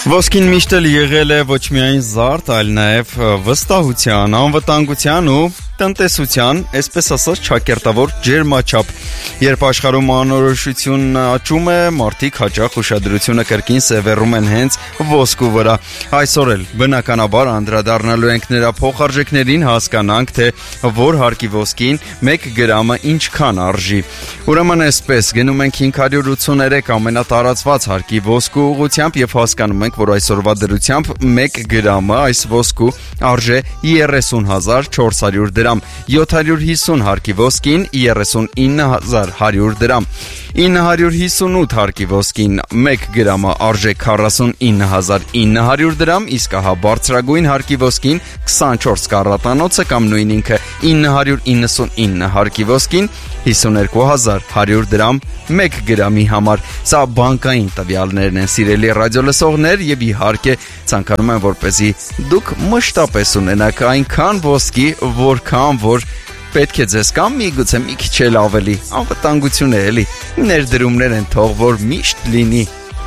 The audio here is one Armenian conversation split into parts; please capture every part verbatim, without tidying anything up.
Ոսկին միշտ էլ եղել է ոչ միայն զարդ, այլ նաև վստահության, անվտանգության ու տնտեսության, այսպես ասած, ճակերտավոր ջերմաչափ։ Երբ աշխարհում անորոշությունն աճում է, մարդիկ հաճախ ուշադրությունը կրկին սևեռում են հենց ոսկու վրա։ Այսօր էլ բնականաբար անդրադառնալու ենք նրա փոխարժեքներին, հասկանանք, թե որ հարկի ոսկին մեկ գրամը ինչքան արժի։ Ուրեմն այսպես գնում ենք հինգ հարյուր ութսուներեք ամենատարածված հարկի ոսկու ուղղությամբ եւ հասկանում ենք, որ այսօրվա դրությամբ մեկ գրամը այս ոսկու արժե երեսուն հազար չորս հարյուր դրամ, յոթ հարյուր հիսուն հարկի ոսկին երեսունինը հազար հարյուր դրամ, ինը հարյուր հիսունութ հարկի ոսկին մեկ գրամը արժե քառասունինը հազար ինը հարյուր դրամ, իսկ ահա բարձրագույն հարկի ոսկին քսանչորս կարատանոցը կամ նույն ինքը ինը հարյուր իննսունինը հարկի ոսկին հիսուներկու հազար հարյուր դրամ մեկ գրամի համար։ Սա բանկային տվյալներն են, սիրելի ռադիոլսողներ, եւ իհարկե ցանկանում եմ, որպեսզի դուք մշտապես ունենաք այնքան ոսկի, որքան որ պետք է ձեզ, կամ միգուցե մի քիչ էլ ավելի։ Անվտանգություն է, էլի, ներդրումներ են, թող որ միշտ լինի։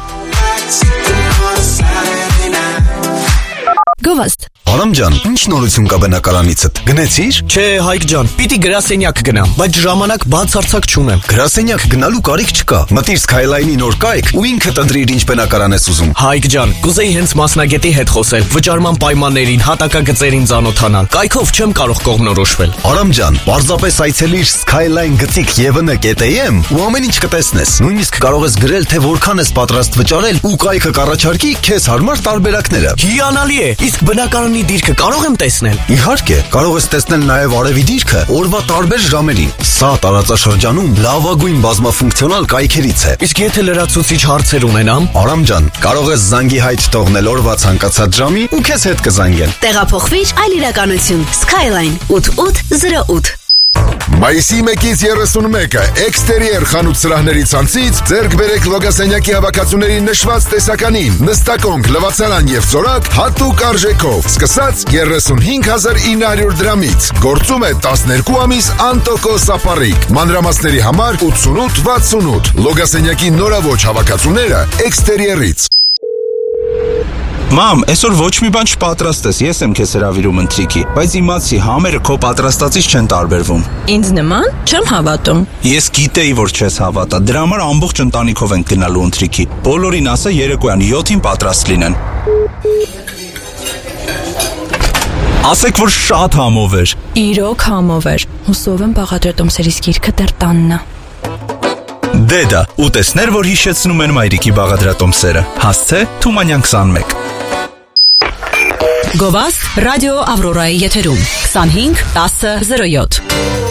Գովաստ Արամ ջան, ինչ նորություն կա բնակարանիցդ, գնեցիր? Չէ, Հայկ ջան, պիտի գրասենյակ գնամ, բայց ժամանակ բացարձակ չունեմ։ Գրասենյակ գնալու կարիք չկա, մտիր Skyline-ի նոր կայք ու ինքդ ընտրիր ինչ բնակարան ես ուզում։ Հայկ ջան, կուզեի հենց մասնագետի հետ խոսել, վճարման պայմաններին, հատակագծերին ծանոթանալ, կայքով չեմ կարող կողմնորոշվել։ Արամ ջան, պարզապես այցելիր Skyline գծիկ ԵՎՆ կետ էյ էմ ու ամեն ինչ կտեսնես, նույնիսկ կարող ես գրել, թե որքան ես պատրաստ վճարել ու կայքը կառաջարկի քեզ հարմար տարբերակները։ Հիանալի է, իսկ բնակարանի դիրքը կարող եմ տեսնել։ Իհարկե, կարող ես տեսնել նաև արևի դիրքը օրվա տարբեր ժամերին։ Սա տարածաշրջանում լավագույն բազմաֆունկցիոնալ կայքերից է։ Իսկ եթե լրացուցիչ հարցեր ունենամ, Արամ ջան, կարող ես զանգի հայտ թողնել օրվա ցանկացած ժամի ու քեզ հետ կզանգեն։ Տեղափոխվիր այլ իրականություն։ Skyline ութ ութ զրո ութ։ Մայիսի մեկից երեսունմեկը էքստերիեր խանութ սրահների ցանցից ձեռք բերեք լոգասենյակի հավաքածուների նշված տեսականին, նստակոնք, լվացարան եւ ծորակ հատուկ արժեքով, սկսած երեսունհինգ հազար ինը հարյուր դրամից, գործում է տասներկու ամիս անտոկոս ապառիկ, մանրամասների համար ութսունութ վաթսունութ, լոգասենյակի նորաոճ հավաքածուները էքստերիերից։ Մամ, այսօր ոչ մի բան չպատրաստ ես, ես եմ քեզ հրավիրում ընթրիքի, բայց իմացի, համերը քո պատրաստածից չեն տարբերվում։ Ինձ նման չեմ հավատում։ Ես գիտեի, որ չես հավատա, դրա համար ամբողջ ընտանիքով ենք գնալու ընթրիքի։ Բոլորին ասա երեկոյան յոթին պատրաստ լինեն։ Ասեք, որ շատ համով էր։ Իրոք համով էր։ Հուսով եմ բաղադրատոմսերից գիրքը դեռ տանն է։ Դե դա, ուտեսներ, որ հիշեցնում են մայրիկի բաղադրատոմսերը։ Հասցե Թումանյան քսանմեկ։ Գովաստ ռադիո Ավրորայի եթերում քսանհինգ տասը զրո յոթ։